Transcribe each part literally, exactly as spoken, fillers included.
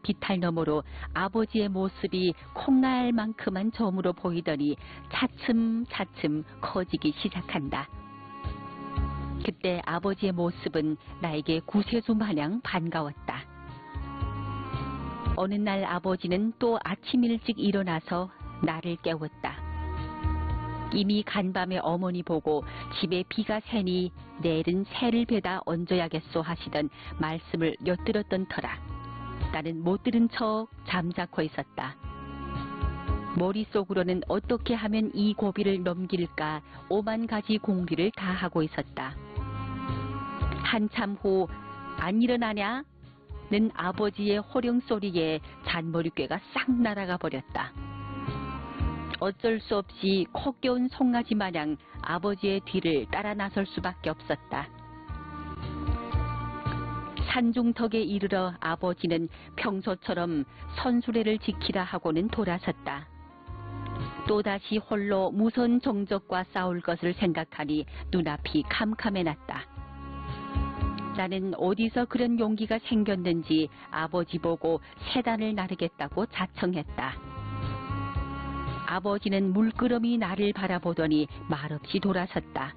비탈 너머로 아버지의 모습이 콩알만큼한 점으로 보이더니 차츰차츰 커지기 시작한다. 그때 아버지의 모습은 나에게 구세주 마냥 반가웠다. 어느 날 아버지는 또 아침 일찍 일어나서 나를 깨웠다. 이미 간밤에 어머니 보고 집에 비가 새니 내일은 새를 베다 얹어야겠소 하시던 말씀을 엿들었던 터라 나는 못 들은 척 잠자코 있었다. 머릿속으로는 어떻게 하면 이 고비를 넘길까 오만 가지 공리를 다 하고 있었다. 한참 후 안 일어나냐? 는 아버지의 호령 소리에 잔머리꾀가 싹 날아가 버렸다. 어쩔 수 없이 코 껴온 송아지 마냥 아버지의 뒤를 따라 나설 수밖에 없었다. 산중턱에 이르러 아버지는 평소처럼 선수레를 지키라 하고는 돌아섰다. 또다시 홀로 무선 정적과 싸울 것을 생각하니 눈앞이 캄캄해났다. 나는 어디서 그런 용기가 생겼는지 아버지 보고 세단을 나르겠다고 자청했다. 아버지는 물끄러미 나를 바라보더니 말없이 돌아섰다.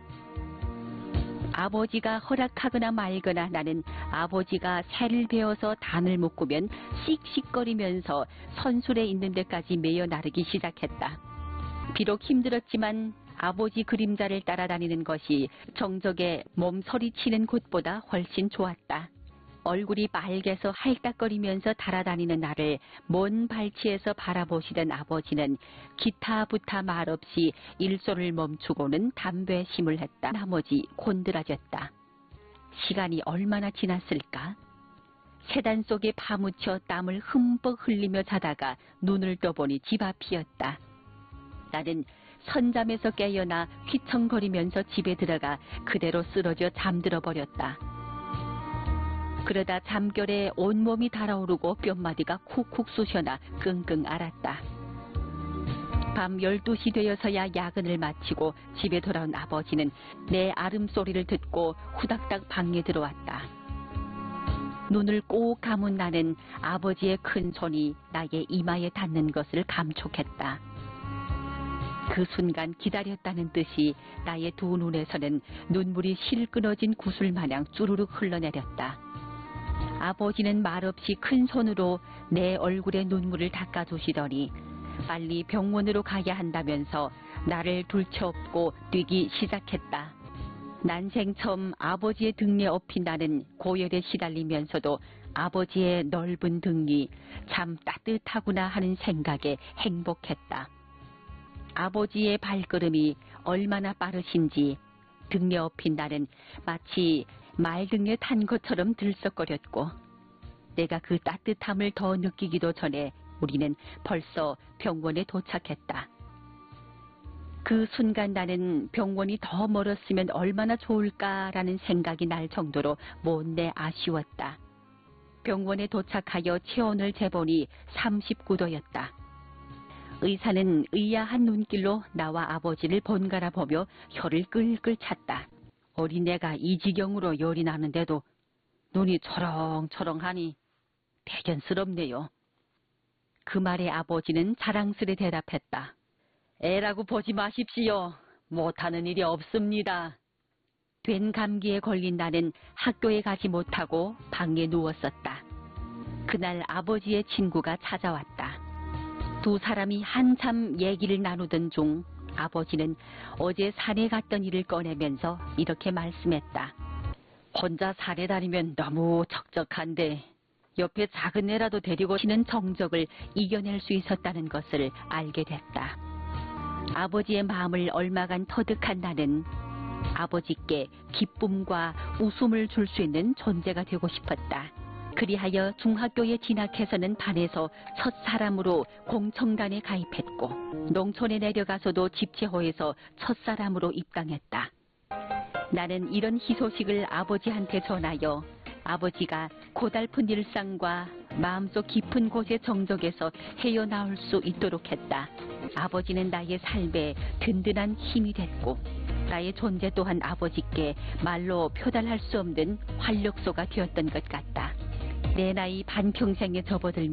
아버지가 허락하거나 말거나 나는 아버지가 새를 베어서 단을 묶으면 씩씩거리면서 선술에 있는 데까지 매어 나르기 시작했다. 비록 힘들었지만 아버지 그림자를 따라다니는 것이 정적에 몸서리치는 곳보다 훨씬 좋았다. 얼굴이 빨개서 할딱거리면서 달아다니는 나를 먼 발치에서 바라보시던 아버지는 기타부타 말없이 일손을 멈추고는 담배에 심을 했다. 나머지 곤드라졌다. 시간이 얼마나 지났을까? 세단 속에 파묻혀 땀을 흠뻑 흘리며 자다가 눈을 떠보니 집 앞이었다. 나는 선잠에서 깨어나 휘청거리면서 집에 들어가 그대로 쓰러져 잠들어 버렸다. 그러다 잠결에 온몸이 달아오르고 뼘마디가 쿡쿡 쑤셔나 끙끙 앓았다. 밤 열두 시 되어서야 야근을 마치고 집에 돌아온 아버지는 내 아름소리를 듣고 후닥닥 방에 들어왔다. 눈을 꼭 감은 나는 아버지의 큰 손이 나의 이마에 닿는 것을 감촉했다. 그 순간 기다렸다는 듯이 나의 두 눈에서는 눈물이 실 끊어진 구슬마냥 쭈르륵 흘러내렸다. 아버지는 말없이 큰 손으로 내 얼굴에 눈물을 닦아주시더니 빨리 병원으로 가야 한다면서 나를 둘째업고 뛰기 시작했다. 난생 처음 아버지의 등에 업힌 나는 고열에 시달리면서도 아버지의 넓은 등이 참 따뜻하구나 하는 생각에 행복했다. 아버지의 발걸음이 얼마나 빠르신지 등에 업힌 나는 마치 말 등에 탄 것처럼 들썩거렸고 내가 그 따뜻함을 더 느끼기도 전에 우리는 벌써 병원에 도착했다. 그 순간 나는 병원이 더 멀었으면 얼마나 좋을까라는 생각이 날 정도로 못내 아쉬웠다. 병원에 도착하여 체온을 재보니 삼십구 도였다. 의사는 의아한 눈길로 나와 아버지를 번갈아 보며 혀를 끌끌 찼다. 어린애가 이 지경으로 열이 나는데도 눈이 초롱초롱하니 대견스럽네요. 그 말에 아버지는 자랑스레 대답했다. 애라고 보지 마십시오. 못하는 일이 없습니다. 된 감기에 걸린 나는 학교에 가지 못하고 방에 누웠었다. 그날 아버지의 친구가 찾아왔다. 두 사람이 한참 얘기를 나누던 중 아버지는 어제 산에 갔던 일을 꺼내면서 이렇게 말씀했다. 혼자 산에 다니면 너무 적적한데 옆에 작은 애라도 데리고 치는 정적을 이겨낼 수 있었다는 것을 알게 됐다. 아버지의 마음을 얼마간 터득한 나는 아버지께 기쁨과 웃음을 줄 수 있는 존재가 되고 싶었다. 그리하여 중학교에 진학해서는 반에서 첫 사람으로 공청단에 가입했고 농촌에 내려가서도 집체호에서 첫 사람으로 입당했다. 나는 이런 희소식을 아버지한테 전하여 아버지가 고달픈 일상과 마음속 깊은 곳의 정적에서 헤어나올 수 있도록 했다. 아버지는 나의 삶에 든든한 힘이 됐고 나의 존재 또한 아버지께 말로 표달할 수 없는 활력소가 되었던 것 같다. 내 나이 반평생에 접어들며